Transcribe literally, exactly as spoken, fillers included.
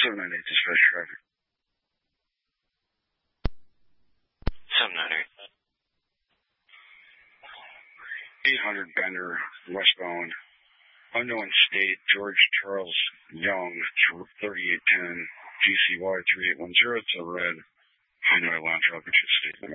seven nine eight, dispatch traffic. seven nine eight. eight hundred Bender, westbound. Unknown state, George Charles Young, thirty-eight ten, G C Y three eight one zero. It's a red Hanoi Lounge Rocket State.